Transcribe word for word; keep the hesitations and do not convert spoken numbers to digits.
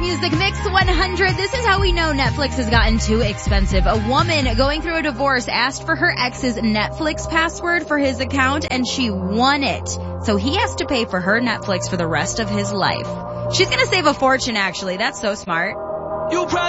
Music Mix one hundred. This is how we know Netflix has gotten too expensive. A woman going through a divorce asked for her ex's Netflix password for his account and she won it. So he has to pay for her Netflix for the rest of his life. She's gonna save a fortune actually. That's so smart. You